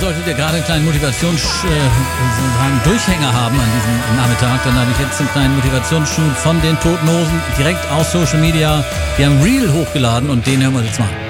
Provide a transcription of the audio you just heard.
solltet ihr gerade einen kleinen Durchhänger haben an diesem Nachmittag, dann habe ich jetzt einen kleinen Motivationsschuh von den Toten Hosen direkt aus Social Media. Die haben Reel hochgeladen und den hören wir jetzt mal.